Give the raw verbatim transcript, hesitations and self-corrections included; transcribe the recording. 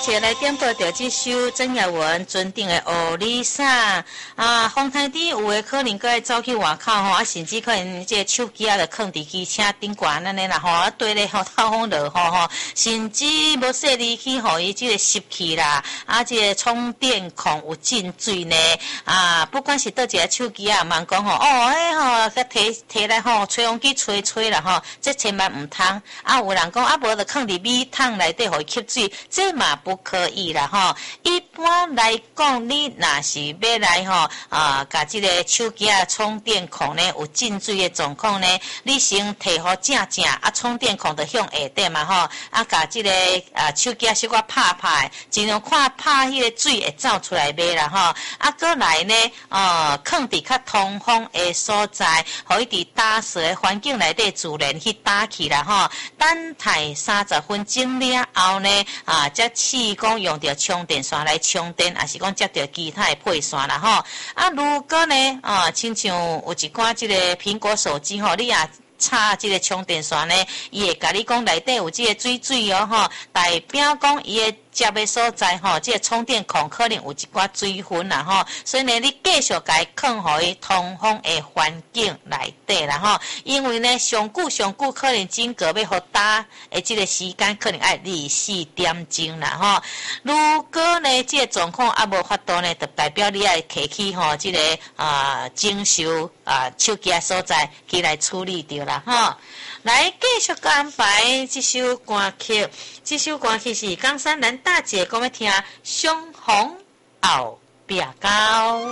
且来点播着这首曾耀文尊定的乌里莎啊，风台底有诶可能搁会走去外口吼，啊甚至可能这个手机啊就放伫机车顶悬安尼啦吼，啊对咧吼透风落雨吼，甚至无说离去吼伊这个湿气啦，啊这个充电孔有进水呢啊，不管是倒一个手机啊，茫讲吼哦迄吼甲摕摕来吼吹风机吹吹啦吼，这千万唔通啊，有人讲啊无就放伫米桶内底互伊吸水，这嘛不可以啦吼。一般来讲，你若是要来吼啊，甲这个手机啊充电孔呢有进水的状况呢，你先摕好正正啊，充电孔就向下底嘛吼，啊甲这个啊手机啊小可拍拍，尽量看拍迄个水会走出来袂啦吼。啊，过来呢，呃，放伫较通风的所在，互伊伫打湿的环境内底自然去打气啦吼。等待三十分钟了后呢，啊，则试讲用着充电线来充电，还是讲接着其他的配线啦吼。啊，如果呢，啊，亲像有一寡即个苹果手机吼，你也插即个充电线呢，伊会甲你讲内底有即个水水哦吼，代表讲伊的接的所在吼，即、这个充电孔可能有一寡水分啦吼，所以呢，你继续甲伊放互伊通风的环境内底啦吼，因为呢，上久上久可能整个要互打的即个时间可能要二四点钟啦吼。如果呢，即、这个状况啊无法度呢，就代表你要摕起吼即、这个啊征收啊手机所在去来处理掉啦吼。来继续安排这首歌曲，这首歌曲是江山兰大姐讲要听《相逢后壁高》。